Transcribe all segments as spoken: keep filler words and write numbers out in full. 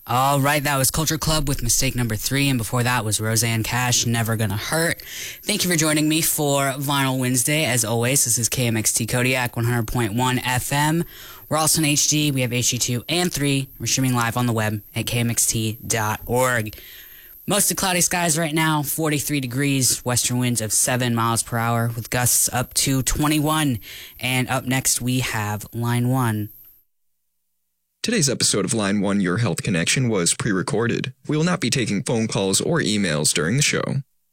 All right, that was Culture Club with Mistake Number Three, and before that was Roseanne Cash, Never Gonna Hurt. Thank you for joining me for Vinyl Wednesday. As always, this is K M X T Kodiak, one hundred point one F M. We're also in H D. We have H D two and three. We're streaming live on the web at K M X T dot org. Mostly cloudy skies right now, forty-three degrees, western winds of seven miles per hour with gusts up to twenty-one. And up next, we have Line one. Today's episode of Line one Your Health Connection was pre-recorded. We will not be taking phone calls or emails during the show.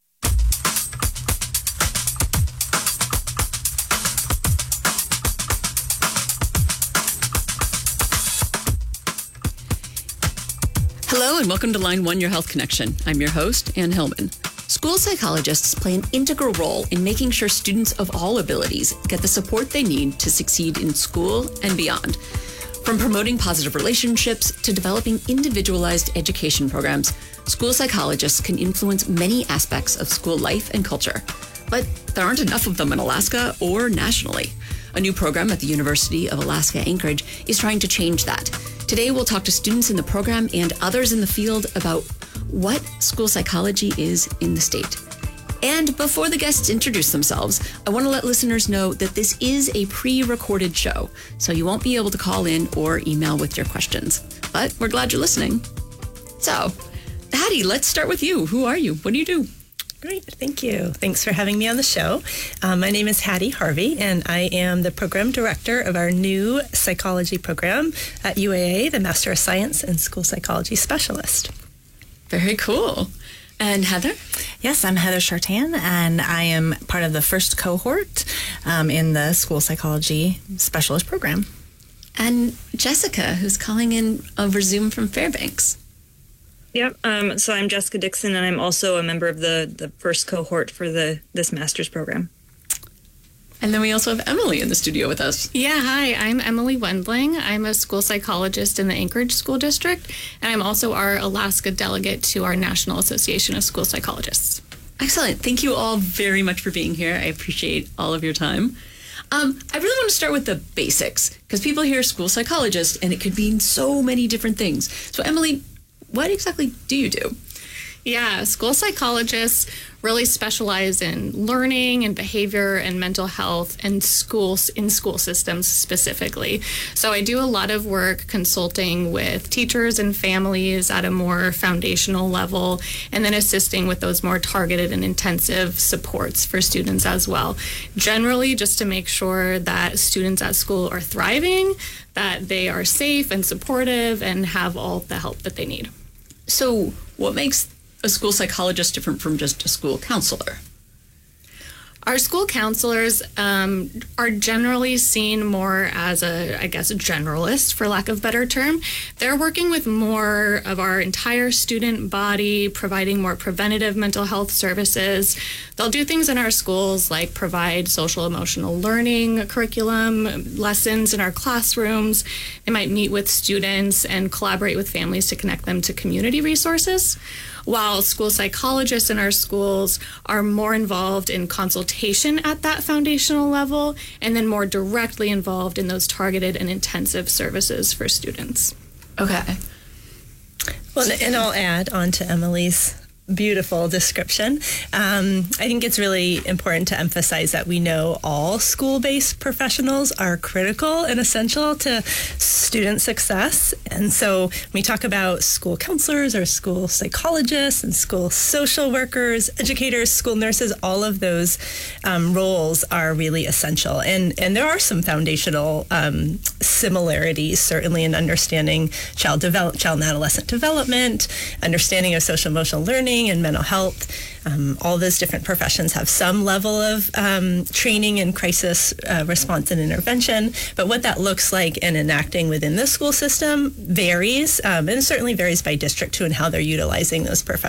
Hello and welcome to Line one Your Health Connection. I'm your host, Ann Hillman. School psychologists play an integral role in making sure students of all abilities get the support they need to succeed in school and beyond. From promoting positive relationships to developing individualized education programs, school psychologists can influence many aspects of school life and culture. But there aren't enough of them in Alaska or nationally. A new program at the University of Alaska Anchorage is trying to change that. Today, we'll talk to students in the program and others in the field about what school psychology is in the state. And before the guests introduce themselves, I want to let listeners know that this is a pre-recorded show, so you won't be able to call in or email with your questions. But we're glad you're listening. So, Hattie, let's start with you. Who are you? What do you do? Great. Thank you. Thanks for having me on the show. Um, my name is Hattie Harvey, and I am the program director of our new psychology program at U A A, the Master of Science and School Psychology Specialist. Very cool. And Heather? Yes, I'm Heather Chartan, and I am part of the first cohort um, in the School Psychology Specialist program. And Jessica, who's calling in over Zoom from Fairbanks. Yep. Um, so I'm Jessica Dixon, and I'm also a member of the, the first cohort for the this master's program. And then we also have Emily in the studio with us. Yeah, hi, I'm Emily Wendling. I'm a school psychologist in the Anchorage School District, and I'm also our Alaska delegate to our National Association of School Psychologists. Excellent. Thank you all very much for being here. I appreciate all of your time. Um, I really want to start with the basics, because people hear school psychologist, and it could mean so many different things. So, Emily, what exactly do you do? Yeah, school psychologists really specialize in learning and behavior and mental health and schools in school systems specifically. So I do a lot of work consulting with teachers and families at a more foundational level, and then assisting with those more targeted and intensive supports for students as well. Generally, just to make sure that students at school are thriving, that they are safe and supportive and have all the help that they need. So what makes a school psychologist different from just a school counselor? Our school counselors um, are generally seen more as a, I guess, a generalist, for lack of a better term. They're working with more of our entire student body, providing more preventative mental health services. They'll do things in our schools like provide social emotional learning curriculum, lessons in our classrooms. They might meet with students and collaborate with families to connect them to community resources, while school psychologists in our schools are more involved in consultation at that foundational level and then more directly involved in those targeted and intensive services for students. Okay. Well, and I'll add on to Emily's beautiful description. Um, I think it's really important to emphasize that we know all school-based professionals are critical and essential to student success. And so when we talk about school counselors or school psychologists and school social workers, educators, school nurses, all of those um, roles are really essential. And, and there are some foundational um, similarities, certainly in understanding child, develop, child and adolescent development, understanding of social emotional learning, and mental health. Um, all those different professions have some level of um, training in crisis uh, response and intervention, but what that looks like in enacting within the school system varies, um, and it certainly varies by district too, and how they're utilizing those professions.